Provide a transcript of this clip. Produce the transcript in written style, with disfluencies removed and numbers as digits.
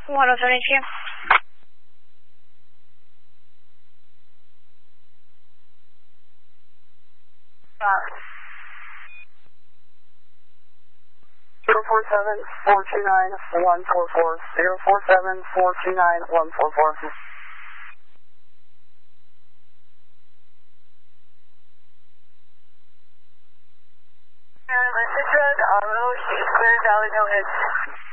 1072. Zero 47429-144. Citrus, Auto, Clear Valley, no hits.